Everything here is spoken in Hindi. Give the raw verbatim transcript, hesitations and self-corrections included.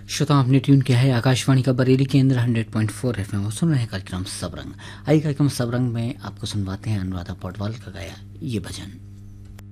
श्रोता आपने ट्यून किया है आकाशवाणी का बरेली केंद्र hundred point four F M. सुन रहे हैं कार्यक्रम सबरंग। आइए कार्यक्रम सबरंग में आपको सुनवाते हैं अनुराधा पौडवाल का गाया ये भजन।